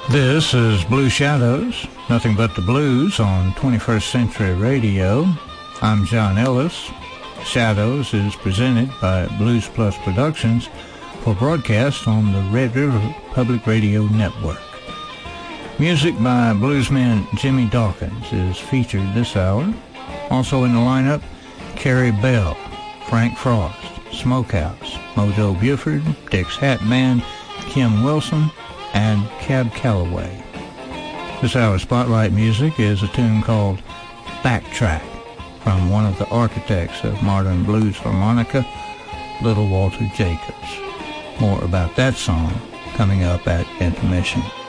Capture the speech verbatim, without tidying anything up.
This is Blue Shadows, nothing but the blues on twenty-first Century Radio. I'm John Ellis. Shadows is presented by Blues Plus Productions for broadcast on the Red River Public Radio Network. Music by bluesman Jimmy Dawkins is featured this hour. Also in the lineup, Carrie Bell, Frank Frost, Smokehouse, Mojo Buford, Dick's Hat Band, Kim Wilson, and Cab Calloway. This hour's spotlight music is a tune called Backtrack from one of the architects of modern blues harmonica, Little Walter Jacobs. More about that song coming up at intermission.